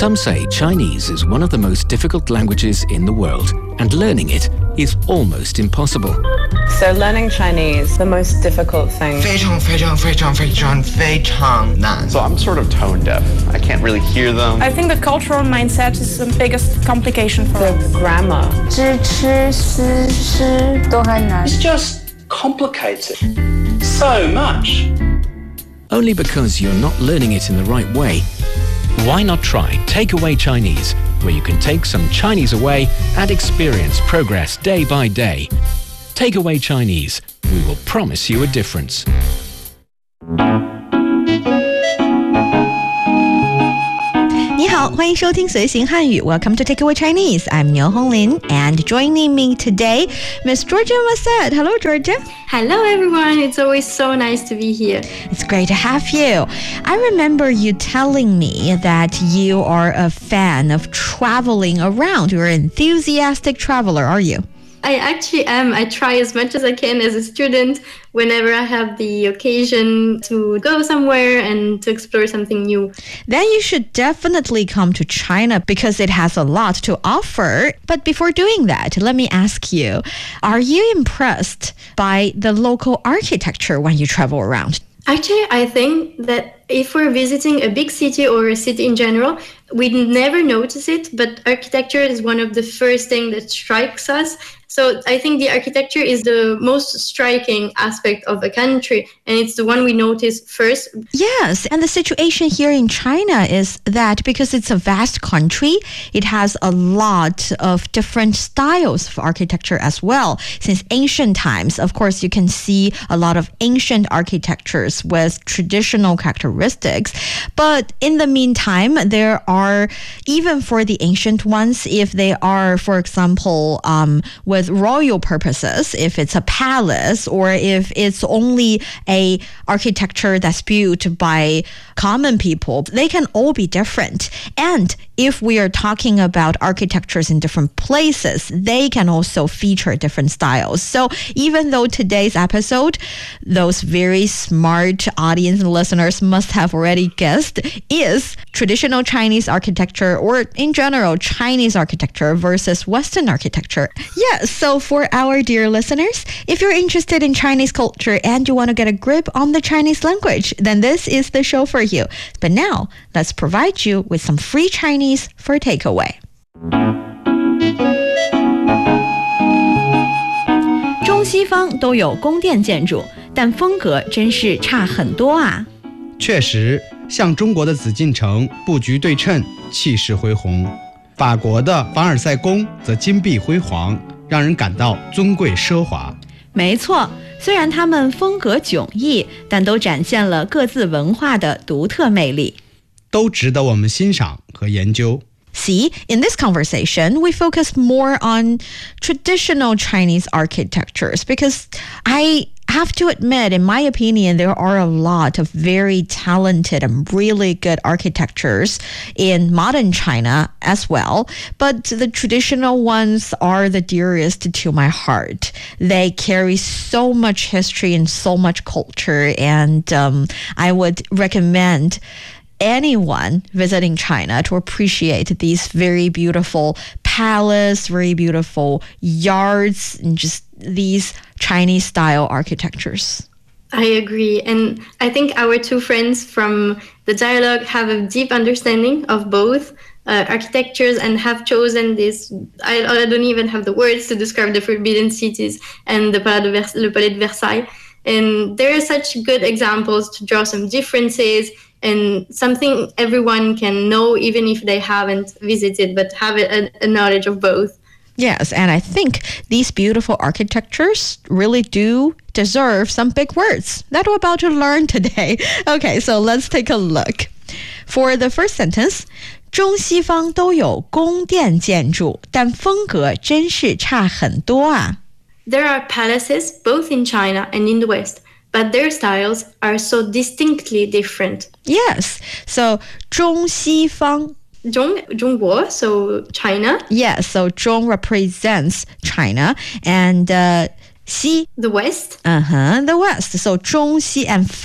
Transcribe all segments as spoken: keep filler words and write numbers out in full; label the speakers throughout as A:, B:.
A: Some say Chinese is one of the most difficult languages in the world, and learning it is almost impossible.
B: So learning Chinese, the most difficult thing.
C: 非常非常非常非常非常难.
D: So I'm sort of tone deaf. I can't really hear them.
E: I think the cultural mindset is the biggest complication for
B: the
E: us.
B: Grammar.
F: 知吃思诗都很难.
G: It's just complicated so much.
A: Only because you're not learning it in the right way. Why not try Takeaway Chinese, where you can take some Chinese away and experience progress day by day. Takeaway Chinese, we will promise you a difference.
H: 你好，欢迎收听随行汉语 Welcome to Takeaway Chinese. I'm Niu Honglin, and joining me today, Miss Georgia Massad. Hello, Georgia.
I: Hello, everyone. It's always so nice to be here.
H: It's great to have you. I remember you telling me that you are a fan of traveling around. You're an enthusiastic traveler, are you?
I: I actually am. I try as much as I can as a student whenever I have the occasion to go somewhere and to explore something new.
H: Then you should definitely come to China because it has a lot to offer. But before doing that, let me ask you, are you impressed by the local architecture when you travel around?
I: Actually, I think that if we're visiting a big city or a city in general, we never notice it, but architecture is one of the first things that strikes us. So I think the architecture is the most striking aspect of a country, and it's the one we notice first.
H: Yes, and the situation here in China is that because it's a vast country, it has a lot of different styles of architecture as well. Since ancient times, of course, you can see a lot of ancient architectures with traditional characteristics. But in the meantime, there are, even for the ancient ones, if they are, for example, um, with royal purposes, if it's a palace or if it's only a architecture that's built by common people, they can all be different. And if we are talking about architectures in different places, they can also feature different styles. So even though today's episode, those very smart audience and listeners must have already guessed, is traditional Chinese architecture or in general Chinese architecture versus Western architecture. Yes, so for our dear listeners, if you're interested in Chinese culture and you want to get a grip on the Chinese language, then this is the show for you. But now, let's provide you with some free Chinese for takeaway. 中西方都有宫殿建筑，但风格真是差很多啊。
J: 确实，像中国的紫禁城布局对称，气势恢宏；法国的凡尔赛宫则金碧辉煌，让人感到尊贵奢华。
H: 没错，虽然他们风格迥异，但都展现了各自文化的独特魅力，
J: 都值得我们欣赏和研究。
H: See, in this conversation, we focus more on traditional Chinese architectures because I have to admit, in my opinion, there are a lot of very talented and really good architectures in modern China as well. But the traditional ones are the dearest to my heart. They carry so much history and so much culture, and um, I would recommend anyone visiting China to appreciate these very beautiful palace, very beautiful yards, and just these Chinese style architectures.
I: I agree. And I think our two friends from the dialogue have a deep understanding of both uh, architectures and have chosen this. I, I don't even have the words to describe the Forbidden Cities and the Palais de Vers- Le Palais de Versailles. And there are such good examples to draw some differences and something everyone can know even if they haven't visited, but have a, a knowledge of both.
H: Yes, and I think these beautiful architectures really do deserve some big words that we're about to learn today. Okay, so let's take a look. For the first sentence, 中西方都有宫殿建筑，但风格真是差很多啊。
I: There are palaces both in China and in the West, but their styles are so distinctly different.
H: Yes, so 中西方
I: Zhong, Zhongguo, so China.
H: Yes, so Zhong represents China and uh, Xi,
I: the West.
H: Uh-huh, the West. So 中西 and Fang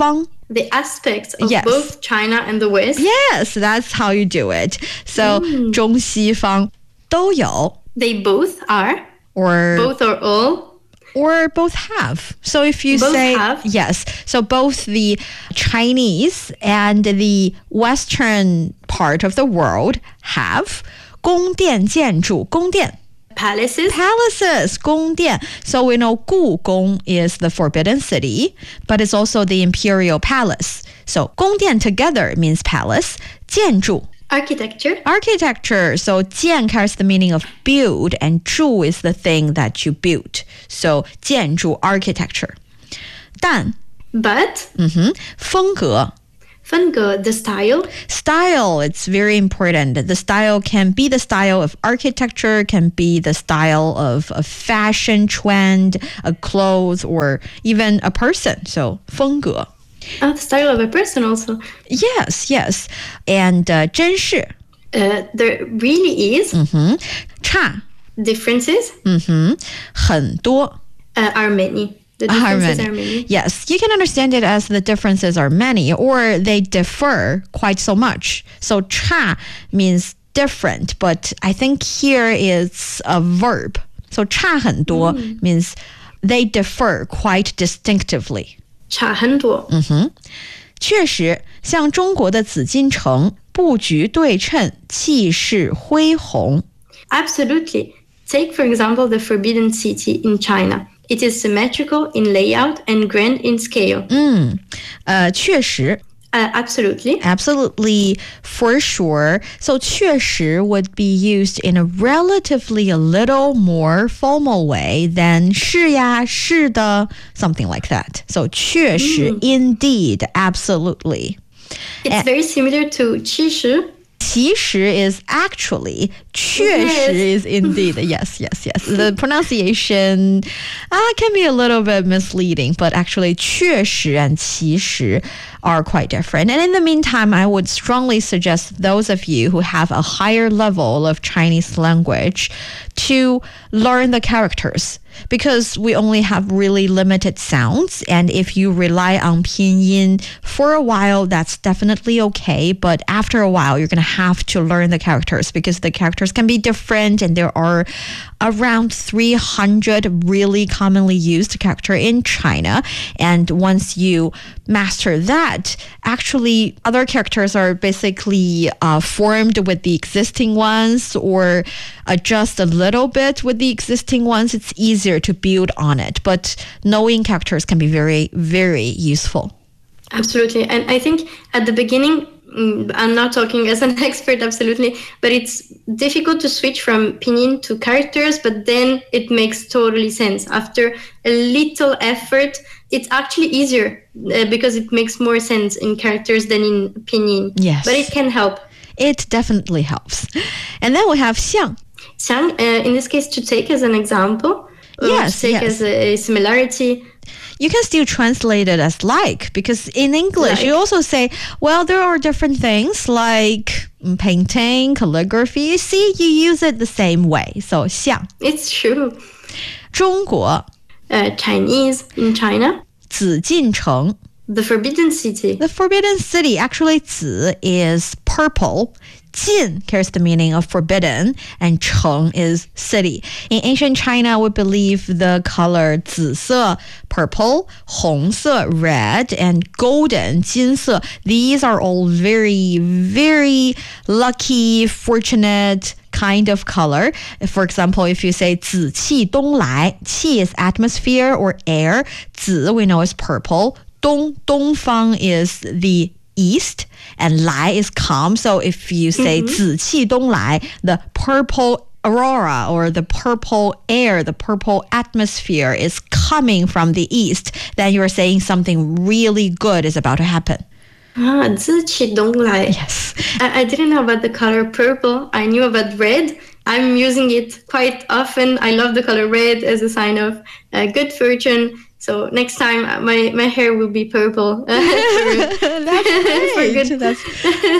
I: the aspects of
H: yes.
I: both China and the West.
H: Yes, that's how you do it. So,
I: mm.
H: 中西方都有
I: They both are.
H: Or
I: both or all.
H: Or both have. So if you
I: both
H: say
I: have.
H: yes, so both the Chinese and the Western part of the world have 宫殿建筑, 宫殿
I: Palaces.
H: Palaces, 宫殿. So we know 故宫 is the forbidden city, but it's also the imperial palace. So 宫殿 together means palace. 建筑
I: Architecture.
H: Architecture. So 建 carries the meaning of build, and 筑 is the thing that you built. So 建筑 architecture. 但
I: But.
H: 嗯哼，风格
I: 风格 the style.
H: Style, it's very important. The style can be the style of architecture, can be the style of a fashion trend, a clothes, or even a person. So 风格
I: Oh, the style of a person also.
H: Yes, yes. And uh, 真是
I: uh, there really is.
H: 嗯哼，差
I: differences.
H: 嗯哼，很多
I: uh, are many. The differences are many.
H: Yes, you can understand it as the differences are many, or they differ quite so much. So 差 means different, but I think here it's a verb. So 差很多 mm. means they differ quite distinctively.
I: 差很多。
H: 嗯哼，确实，像中国的紫禁城，布局对称，气势恢宏。
I: Absolutely. Take, for example, the Forbidden City in China. It is symmetrical in layout and grand in scale.
H: 嗯，呃，确实。
I: Uh, absolutely.
H: Absolutely, for sure. So 确实 would be used in a relatively a little more formal way than 是呀,是的, something like that. So 确实, mm. indeed, absolutely.
I: It's
H: and,
I: very similar to 其实.
H: 其实 is actually, 确实
I: yes.
H: is indeed, yes, yes, yes. The pronunciation uh, can be a little bit misleading, but actually 确实 and 其实 are quite different. And in the meantime, I would strongly suggest those of you who have a higher level of Chinese language to learn the characters, because we only have really limited sounds, and if you rely on pinyin for a while, that's definitely okay, but after a while you're going to have to learn the characters, because the characters can be different, and there are around three hundred really commonly used characters in China, and once you master that, actually other characters are basically uh, formed with the existing ones or adjust a little bit with the existing ones. It's easier to build on it, but knowing characters can be very, very useful.
I: Absolutely. And I think at the beginning, I'm not talking as an expert, absolutely, but it's difficult to switch from pinyin to characters, but then it makes totally sense. After a little effort, it's actually easier uh, because it makes more sense in characters than in pinyin.
H: Yes.
I: But it can help.
H: It definitely helps. And then we have 像.
I: 像, uh, in this case, to take as an example, or
H: yes,
I: to take
H: yes.
I: as a, a similarity.
H: You can still translate it as like, because in English, like. You also say, well, there are different things like painting, calligraphy. See, you use it the same way. So 像.
I: It's true.
H: 中国.
I: Uh, Chinese in China.
H: 紫禁城.
I: The Forbidden City.
H: The Forbidden City. Actually, 紫 is purple. 禁 carries the meaning of forbidden, and 城 is city. In ancient China, we believe the color 紫色, purple, 红色, red, and golden, 金色. These are all very, very lucky, fortunate kind of color. For example, if you say 紫气东来, 气 is atmosphere or air, 紫 we know is purple, 东, 东方 is the east, and 来 is calm. So if you say 紫气东来, the purple aurora or the purple air, the purple atmosphere is coming from the east, then you're saying something really good is about to happen.
I: Ah, 紫气东来.
H: Yes.
I: I, I didn't know about the color purple. I knew about red. I'm using it quite often. I love the color red as a sign of uh, good fortune. So next time, my, my hair will be purple. Uh, for,
H: that's great.
I: For
H: that's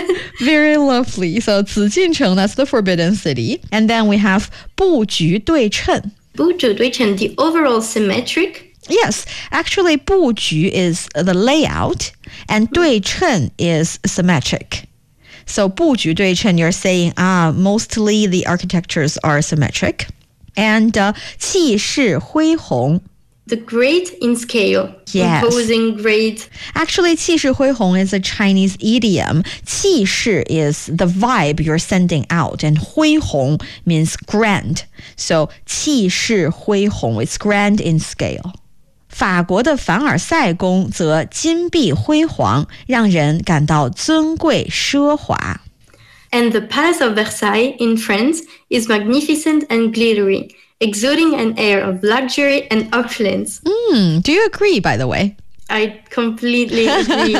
H: very lovely. So 紫禁城, that's the Forbidden City. And then we have 布局对称.
I: 布局对称, the overall symmetric.
H: Yes, actually 布局 is the layout and 对称 is symmetric. So 布局对称 you're saying ah, mostly the architectures are symmetric. And uh, 气势恢宏
I: The great in scale,
H: yes.
I: imposing great.
H: Actually, 气势恢宏 is a Chinese idiom. 气势 is the vibe you're sending out, and 恢宏 means grand. So 气势恢宏 is grand in scale. 法国的凡尔赛宫则金碧辉煌，让人感到尊贵奢华。
I: And the Palace of Versailles in France is magnificent and glittering, exuding an air of luxury and opulence.
H: Mm, do you agree, by the way?
I: I completely agree.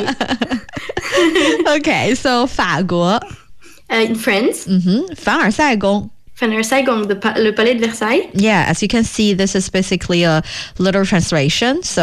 H: Okay, so 法国
I: uh, in France,
H: mm-hmm, 凡尔赛宫
I: Versailles, the pa- le Palais de Versailles.
H: Yeah, as you can see, this is basically a literal translation. So